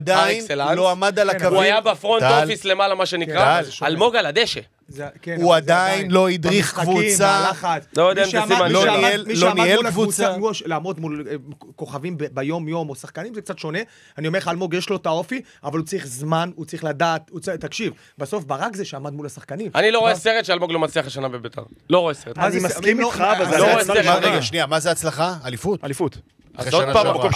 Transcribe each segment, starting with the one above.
עדיין לא עמד על הקווים. הוא היה בפרונט אופיס למעלה מה שנקרא, אלמוג על הדשא. הוא עדיין לא הדריך קבוצה, לא יודע אם זה סימן לא ניהל קבוצה. לעמוד מול כוכבים ביום יום או שחקנים זה קצת שונה. אני אומר לך, אלמוג יש לו את האופי, אבל הוא צריך זמן, הוא צריך לדעת, תקשיב, בסוף ברק זה שעמד מול השחקנים. אני לא רואה סרט שאלמוג לא מצליח השנה בביתר. לא רואה סרט. אני מסכים איתך, רגע, שנייה, מה זה הצלחה? אליפות. אז עוד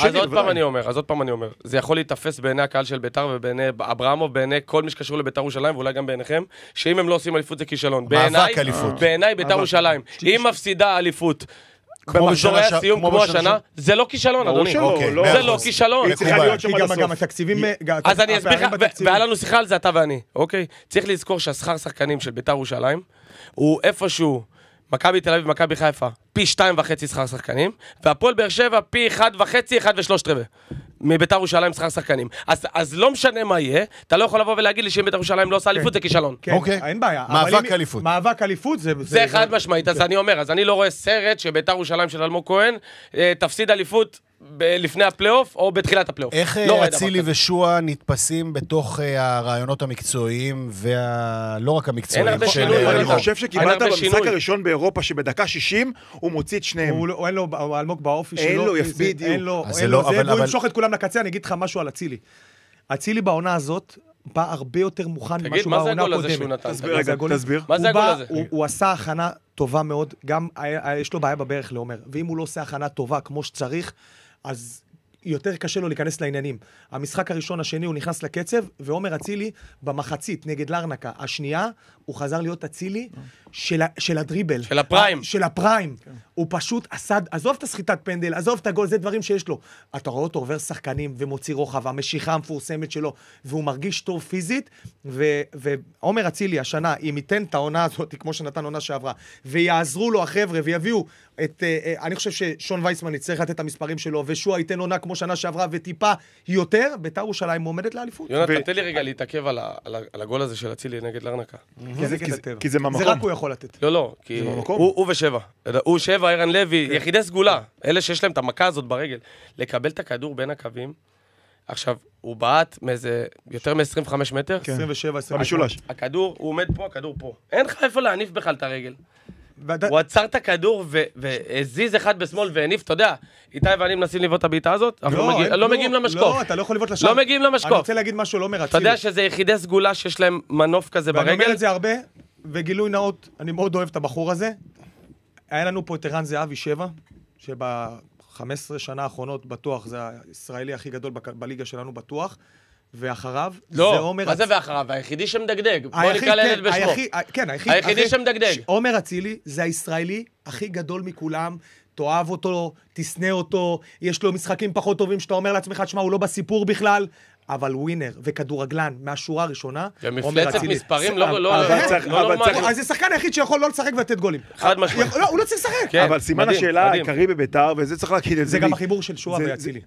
פעם אני אומר, זה יכול להתאפס בעיני הקהל של ביתר ובעיני אברמוב, בעיני כל מי שקשור לביתר ירושלים, ואולי גם בעיניכם, שאם הם לא עושים אליפות זה כישלון. מאבק אליפות. בעיניי ביתר ירושלים, אם מפסידה אליפות, במחזורי הסיום כמו השנה, זה לא כישלון, אדוני. זה לא כישלון. גם התקציבים... אז אני אסביר לך, והיה לנו שיחה על זה אתה ואני, אוקיי? צריך לזכור שהשכר שחקנים של ביתר ירושלים, הוא איפשהו מכבי תל אביב, מכבי חיפה, פי 2.5 שכר שחקנים, והפועל באר שבע פי 1.5, 1.75 מביתר ירושלים שכר שחקנים. אז לא משנה מה יהיה, אתה לא יכול לבוא ולהגיד לי שאם ביתר ירושלים לא עושה אליפות זה כישלון. אוקיי, אין בעיה. מאבק אליפות. מאבק אליפות זה חד משמעית, אז אני אומר, אז אני לא רואה סרט שביתר ירושלים של אלמוג כהן תפסיד אליפות לפני הפלייאוף או בתחילת הפלייאוף. איך אצילי ושועה נתפסים בתוך הרעיונות המקצועיים ולא רק המקצועיים? אני חושב שקיבלת במשחק הראשון באירופה שבדקה 60 הוא מוציא את שניהם. אין לו אלמוג באופי שלו. אין לו, בדיוק. אין לו זה, והוא ימשוך את כולם לקצה. אני אגיד לך משהו על אצילי. אצילי בעונה הזאת בא הרבה יותר מוכן משהו בעונה הקודמת. תסביר. מה זה הגול הזה? הוא עשה הכנה טובה מאוד, גם יש לו בעיה בברך לעומר, ואם הוא לא עושה הכנה טובה כמו שצריך, אז יותר קשה לו להיכנס לעניינים. המשחק הראשון, השני, הוא נכנס לקצב, ועומר אצילי במחצית נגד לרנקה. השנייה, הוא חזר להיות אצילי של הדריבל. של הפריים. של הפריים. הוא פשוט עזוב את הסחיטת פנדל, עזוב את הגול, זה דברים שיש לו. אתה רואה אותו עובר שחקנים ומוציא רוחב, המשיכה המפורסמת שלו, והוא מרגיש טוב פיזית, ועומר אצילי השנה, אם ייתן את העונה הזאת, כמו שנתן עונה שעברה, ויעזרו לו החבר'ה, ויביאו אני חושב ששון וייסמן יצטרך לתת את המספרים שלו, ושועה ייתן עונה כמו שנה שעברה, וטיפה יותר, ביתר ירושלים מועמדת לאליפות. יונתן, תן לי רגע להתעכב על הגול הזה של אצילי נגד לרנקה. כי זה מהמקום. זה רק הוא יכול לתת. לא, כי הוא ושבע. הוא שבע, ערן לוי, יחידי סגולה. אלה שיש להם את המכה הזאת ברגל. לקבל את הכדור בין הקווים. עכשיו, הוא בעט מאיזה יותר מ-25 מטר. 27, 28. המשולש. הכדור, הוא עומד פה, הכדור פה. אין לך איפה להניף בכלל את הרגל. הוא עצר את הכדור והזיז אחד בשמאל והניף, אתה יודע, איתי ואני מנסים לבעוט את הבעיטה הזאת, לא מגיעים למשקוף. לא, אתה לא יכול לבעוט לשם. לא מגיעים למשקוף. אני רוצה להגיד משהו, לא מרצילי. אתה יודע שזה יחידי סגולה שיש להם מנוף כזה ברגל. ואני אומר את זה הרבה, וגילוי נאות, אני מאוד אוהב את הבחור הזה. היה לנו פה את ערן זהבי 7, שב-15 שנה האחרונות בטוח, זה הישראלי הכי גדול בליגה שלנו בטוח. ואחריו, לא, מה זה ואחריו? היחידי שמדגדג. בוא נקרא לילד בשמו. כן, היחידי שמדגדג. עומר אצילי זה הישראלי הכי גדול מכולם, תאהב אותו, תסנה אותו, יש לו משחקים פחות טובים שאתה אומר לעצמך, תשמע, הוא לא בסיפור בכלל, אבל ווינר וכדורגלן מהשורה הראשונה, ומפלצת מספרים לא נורמלי. אז זה שחקן היחיד שיכול לא לשחק ולתת גולים. חד משמעית. הוא לא צריך לשחק. אבל סימן השאלה העיקרי בביתר, וזה צריך להגיד את זה. זה גם החיבור של שועה ואצילי.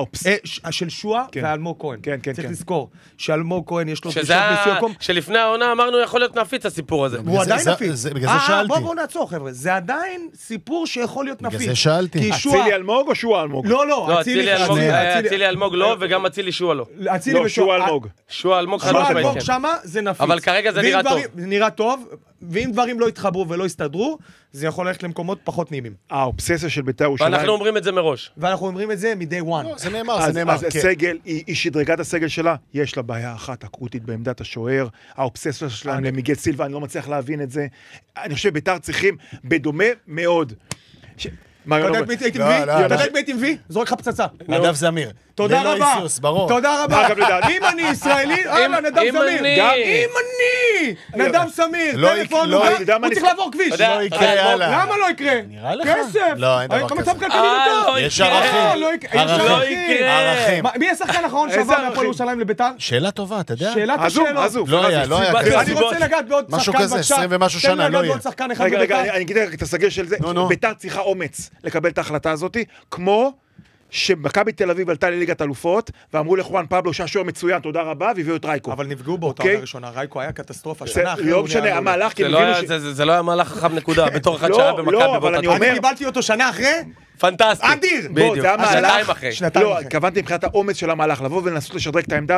של שועה ואלמוג כהן. צריך לזכור שאלמוג כהן יש לו דרישות בסיום. שלפני העונה אמרנו יכול להיות נפיץ הסיפור הזה. הוא עדיין נפיץ. בגלל זה שאלתי. בואו נעצור חבר'ה. זה עדיין סיפור שיכול להיות נפיץ. בגלל זה שאלתי. אצילי אלמוג או שועה אלמוג? לא, אצילי אלמוג לא וגם אצילי שועה לא. לא, שועה אלמוג. שועה אלמוג חד שועה משמעית, אלמוג שמה זה נפיץ. אבל כרגע זה נראה טוב. נראה טוב, ואם דברים לא יתחברו ולא יסתדרו, זה יכול ללכת למקומות פחות נעימים. האובססיה של ביתר ירושלים. ואנחנו אומרים את זה מראש. ואנחנו אומרים את זה מ-day one. זה נאמר. אז הסגל, היא שדרגת הסגל שלה, יש לה בעיה אחת אקוטית בעמדת השוער. האובססיה שלהם למיגל סילבה, אני לא מצליח להבין את זה. אני חושב ביתר צריכים, בדומה מאוד. אתה יודע את מי הייתי מביא? זורק לך פצצה. נדב זמיר. תודה רבה. תודה רבה. אם אני ישראלי, נדב זמיר. אם אני נדב זמיר. טלפון, הוא צריך לעבור כביש. לא יקרה, יאללה. למה לא יקרה? נראה לך? כסף. לא, אין דבר כזה. המצב כלכלי יותר. יש ערכים. לא יקרה. מי השחקן האחרון שעבר מהפועל ירושלים לביתר? שאלה טובה, אתה יודע. שאלת השאלות. לא היה כזה. אני רוצה לגעת בעוד שחקן. משהו כזה, 20 ומשהו שנה, לא יהיה. רגע, אני אגיד לך את הסגל של זה. ביתר צריכה אומץ לקבל את ההחלטה הזאת, כמו שמכבי תל אביב עלתה לליגת אלופות, ואמרו לחואן פבלו שהשוער מצוין, תודה רבה, והביאו את רייקו. אבל נפגעו באותה עונה ראשונה, רייקו היה קטסטרופה, שנה אחרי לא משנה, המהלך, זה לא היה מהלך חכם נקודה, בתור אחד שהיה במכבי באותה תקופה. אני קיבלתי אותו שנה אחרי, פנטסטי. אדיר! בדיוק, שנתיים אחרי. לא, התכוונתי מבחינת האומץ של המהלך, לבוא ולנסות לשדרג את העמדה